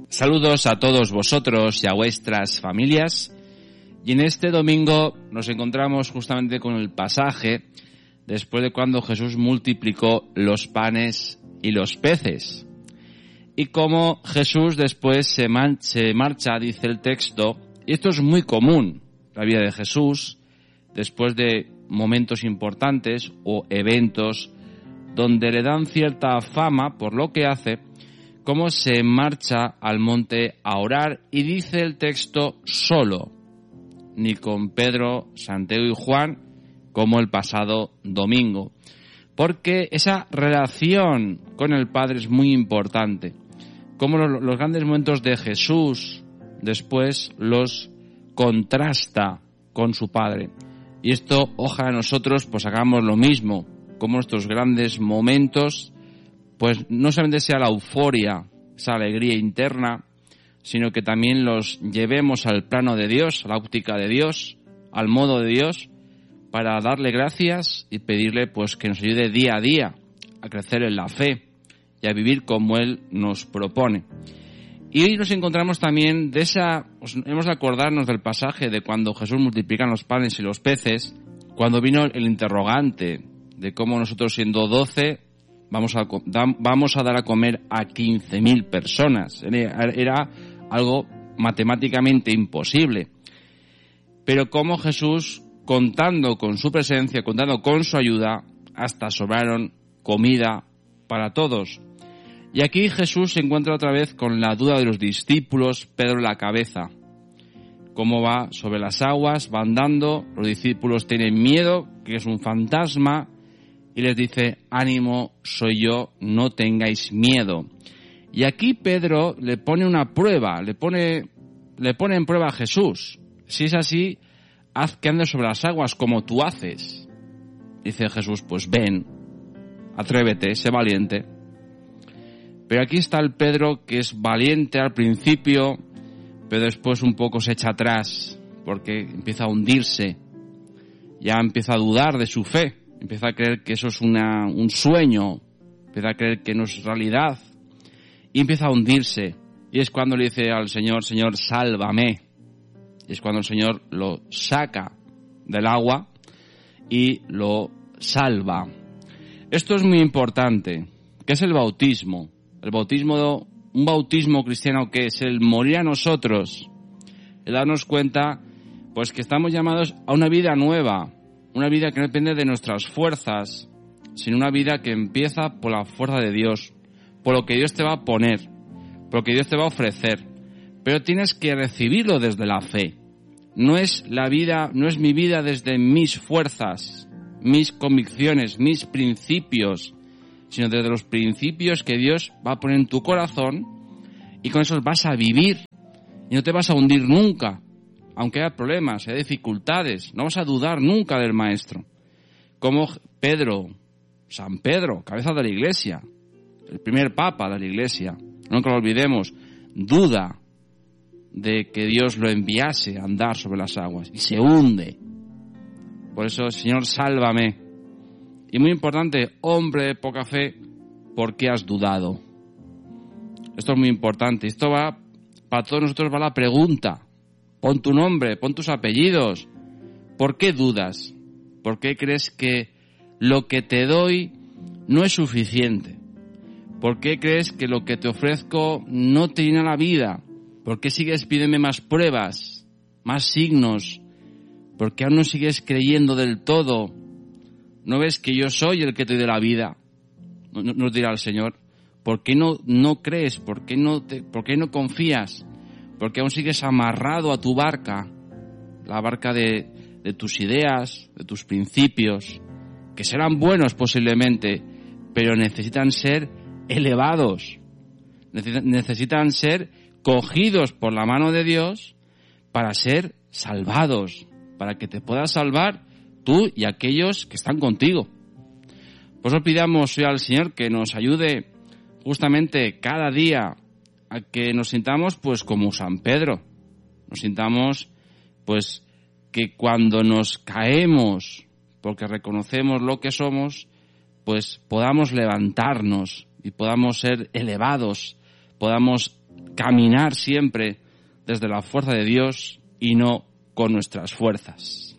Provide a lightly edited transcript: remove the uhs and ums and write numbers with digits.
Saludos a todos vosotros y a vuestras familias. Y en este domingo nos encontramos justamente con el pasaje después de cuando Jesús multiplicó los panes y los peces. Y cómo Jesús después se marcha, dice el texto, y esto es muy común, la vida de Jesús, después de momentos importantes o eventos donde le dan cierta fama por lo que hace, cómo se marcha al monte a orar, y dice el texto solo, ni con Pedro, Santiago y Juan, como el pasado domingo. Porque esa relación con el Padre es muy importante. Como los grandes momentos de Jesús después los contrasta con su Padre. Y esto, ojalá nosotros pues hagamos lo mismo, como estos grandes momentos, pues no solamente sea la euforia, esa alegría interna, sino que también los llevemos al plano de Dios, a la óptica de Dios, al modo de Dios, para darle gracias y pedirle pues que nos ayude día a día a crecer en la fe y a vivir como Él nos propone. Y hoy nos encontramos también hemos de acordarnos del pasaje de cuando Jesús multiplica los panes y los peces, cuando vino el interrogante de cómo nosotros siendo 12 vamos a dar a comer a 15.000 personas. Era algo matemáticamente imposible. Pero cómo Jesús, contando con su presencia, contando con su ayuda, hasta sobraron comida para todos. Y aquí Jesús se encuentra otra vez con la duda de los discípulos, Pedro en la cabeza. Cómo va sobre las aguas, va andando, los discípulos tienen miedo, que es un fantasma, y les dice, ánimo, soy yo, no tengáis miedo. Y aquí Pedro le pone una prueba, le pone en prueba a Jesús. Si es así, haz que andes sobre las aguas como tú haces. Dice Jesús, pues ven, atrévete, sé valiente. Pero aquí está el Pedro que es valiente al principio, pero después un poco se echa atrás, porque empieza a hundirse, ya empieza a dudar de su fe, empieza a creer que eso es un sueño, empieza a creer que no es realidad, y empieza a hundirse. Y es cuando le dice al Señor, Señor, sálvame. Y es cuando el Señor lo saca del agua y lo salva. Esto es muy importante. ¿Qué es el bautismo? Un bautismo cristiano, que es el morir a nosotros, el darnos cuenta pues que estamos llamados a una vida nueva, una vida que no depende de nuestras fuerzas, sino una vida que empieza por la fuerza de Dios, por lo que Dios te va a poner, por lo que Dios te va a ofrecer, pero tienes que recibirlo desde la fe. No es mi vida desde mis fuerzas, mis convicciones, mis principios, sino desde los principios que Dios va a poner en tu corazón, y con esos vas a vivir y no te vas a hundir nunca, aunque haya problemas, haya dificultades, no vas a dudar nunca del Maestro. Como San Pedro, cabeza de la Iglesia, el primer papa de la Iglesia, nunca lo olvidemos, duda de que Dios lo enviase a andar sobre las aguas y se hunde. Por eso, Señor, sálvame. Y muy importante, hombre de poca fe, ¿por qué has dudado? Esto es muy importante. Esto va, para todos nosotros va la pregunta. Pon tu nombre, pon tus apellidos. ¿Por qué dudas? ¿Por qué crees que lo que te doy no es suficiente? ¿Por qué crees que lo que te ofrezco no te llena la vida? ¿Por qué sigues pidiéndome más pruebas, más signos? ¿Por qué aún no sigues creyendo del todo? ¿No ves que yo soy el que te doy la vida? Nos dirá el Señor. ¿Por qué no crees? ¿Por qué no confías? ¿Por qué aún sigues amarrado a tu barca? La barca de tus ideas, de tus principios, que serán buenos posiblemente, pero necesitan ser elevados. Necesitan ser cogidos por la mano de Dios para ser salvados, para que te puedas salvar tú y aquellos que están contigo. Por eso pidamos hoy al Señor que nos ayude justamente cada día a que nos sintamos pues como San Pedro. Nos sintamos pues que cuando nos caemos, porque reconocemos lo que somos, pues podamos levantarnos y podamos ser elevados, podamos caminar siempre desde la fuerza de Dios y no con nuestras fuerzas.